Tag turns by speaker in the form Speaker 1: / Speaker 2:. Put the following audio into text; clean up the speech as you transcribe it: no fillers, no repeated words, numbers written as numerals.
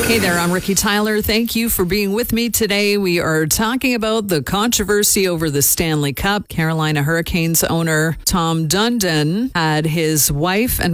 Speaker 1: Hey there, I'm Ricky Tyler. Thank you for being with me today. We are talking about the controversy over the Stanley Cup. Carolina Hurricanes owner Tom Dundon had his wife and